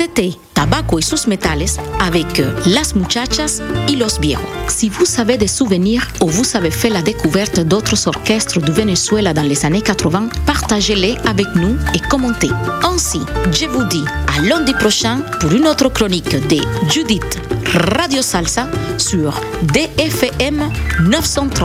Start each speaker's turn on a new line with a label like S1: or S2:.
S1: C'était Tabaco y sus metales avec Las Muchachas y Los Viejos. Si vous avez des souvenirs ou vous avez fait la découverte d'autres orchestres du Venezuela dans les années 80, partagez-les avec nous et commentez. Ainsi, je vous dis à lundi prochain pour une autre chronique de Judith Radio Salsa sur DFM 930.